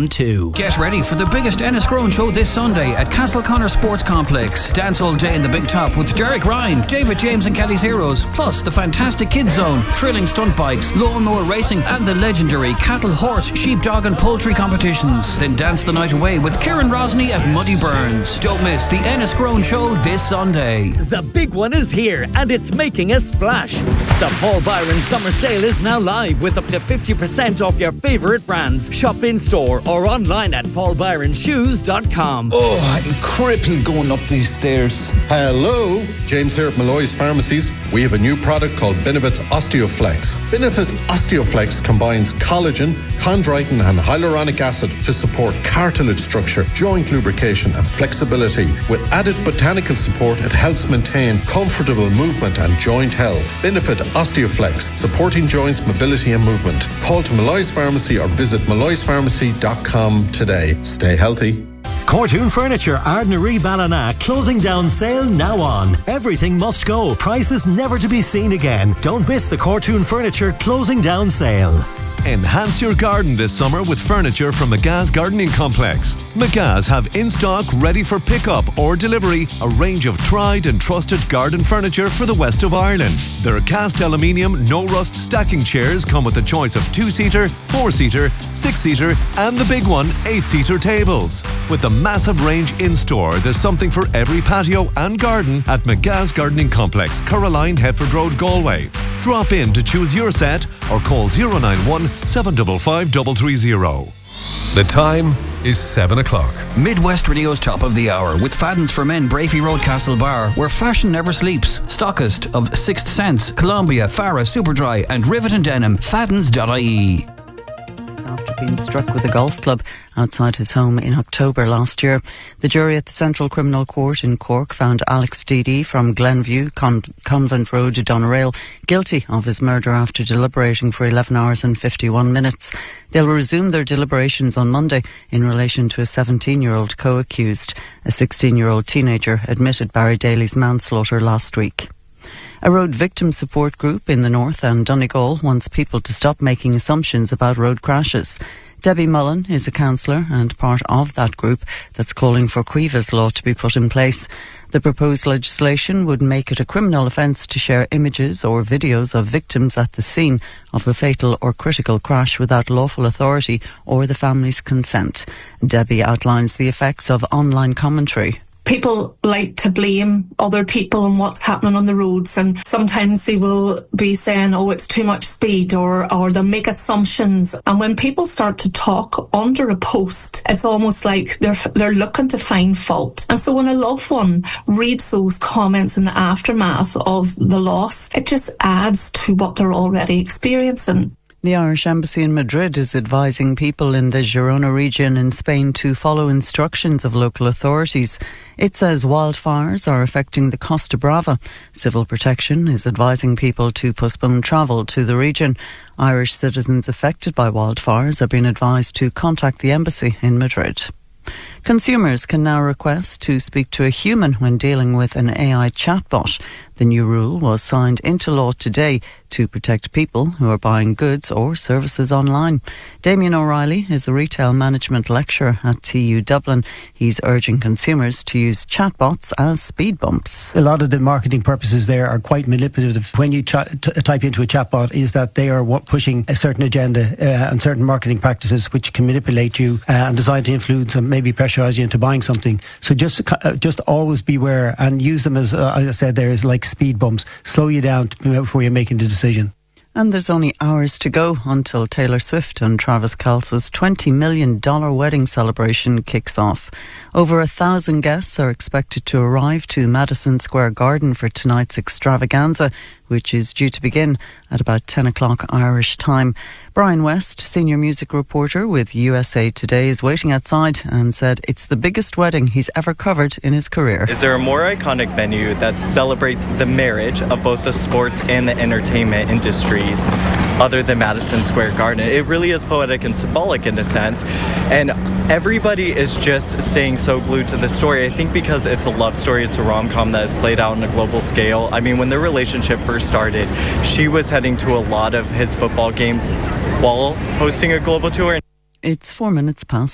One Two. Get ready for the biggest Enniscrone show this Sunday at Castleconnor Sports Complex. Dance all day in the Big Top with Derek Ryan, David James and Kelly's Heroes, plus the fantastic Kids Zone, thrilling stunt bikes, lawnmower racing and the legendary cattle, horse, sheep, dog and poultry competitions. Then dance the night away with Kieran Rosny at Muddy Burns. Don't miss the Enniscrone show this Sunday. The big one is here and it's making a splash. The Paul Byron Summer Sale is now live with up to 50% off your favourite brands. Shop in store or online at paulbyronshoes.com. Oh, I'm crippled going up these stairs. Hello, James here at Malloy's Pharmacies. We have a new product called Benefits Osteoflex. Benefits Osteoflex combines collagen, chondroitin and hyaluronic acid to support cartilage structure, joint lubrication and flexibility. With added botanical support, it helps maintain comfortable movement and joint health. Benefit Osteoflex, supporting joints, mobility and movement. Call to Malloy's Pharmacy or visit malloyspharmacy.com today. Stay healthy. Cortoon Furniture, Ardnaree Ballina, closing down sale now on. Everything must go. Prices never to be seen again. Don't miss the Cortoon Furniture closing down sale. Enhance your garden this summer with furniture from McGa's Gardening Complex. McGa's have in stock, ready for pickup or delivery, a range of tried and trusted garden furniture for the west of Ireland. Their cast aluminium, no rust stacking chairs come with a choice of 2-seater, 4-seater, 6-seater and the big one, 8-seater tables. With the massive range in store, there's something for every patio and garden at McGa's Gardening Complex, Coraline, Headford Road, Galway. Drop in to choose your set or call 091 755 330. The time is 7 o'clock. Midwest Radio's top of the hour with Fadden's for Men, Brafey Road, Castlebar, where fashion never sleeps. Stockist of Sixth Sense, Columbia, Farah, Superdry and Rivet and Denim. Faddens.ie. After being struck with a golf club outside his home in October last year, the jury at the Central Criminal Court in Cork found Alex Deedy from Glenview, Convent Road, Doneraile, guilty of his murder after deliberating for 11 hours and 51 minutes. They'll resume their deliberations on Monday in relation to a 17-year-old co-accused. A 16-year-old teenager admitted Barry Daly's manslaughter last week. A road victim support group in the north and Donegal wants people to stop making assumptions about road crashes. Debbie Mullen is a councillor and part of that group that's calling for Cuiva's law to be put in place. The proposed legislation would make it a criminal offence to share images or videos of victims at the scene of a fatal or critical crash without lawful authority or the family's consent. Debbie outlines the effects of online commentary. People like to blame other people and what's happening on the roads, and sometimes they will be saying, oh, it's too much speed, or they'll make assumptions. And when people start to talk under a post, it's almost like they're looking to find fault. And so when a loved one reads those comments in the aftermath of the loss, it just adds to what they're already experiencing. The Irish Embassy in Madrid is advising people in the Girona region in Spain to follow instructions of local authorities. It says wildfires are affecting the Costa Brava. Civil Protection is advising people to postpone travel to the region. Irish citizens affected by wildfires are being advised to contact the embassy in Madrid. Consumers can now request to speak to a human when dealing with an AI chatbot. The new rule was signed into law today to protect people who are buying goods or services online. Damien O'Reilly is a retail management lecturer at TU Dublin. He's urging consumers to use chatbots as speed bumps. A lot of the marketing purposes there are quite manipulative. When you type into a chatbot, is that they are pushing a certain agenda and certain marketing practices which can manipulate you and designed to influence and maybe pressurize you into buying something. So just always beware and use them as I said there, is like speed bumps. Slow you down before you're making the decision. And there's only hours to go until Taylor Swift and Travis Kelce's $20 million wedding celebration kicks off. Over 1,000 guests are expected to arrive to Madison Square Garden for tonight's extravaganza, which is due to begin at about 10 o'clock Irish time. Brian West, senior music reporter with USA Today, is waiting outside and said it's the biggest wedding he's ever covered in his career. Is there a more iconic venue that celebrates the marriage of both the sports and the entertainment industries other than Madison Square Garden? It really is poetic and symbolic in a sense, and everybody is just staying so glued to the story. I think because it's a love story, it's a rom-com that is played out on a global scale. I mean, when their relationship first started, she was heading to a lot of his football games while hosting a global tour. It's 4 minutes past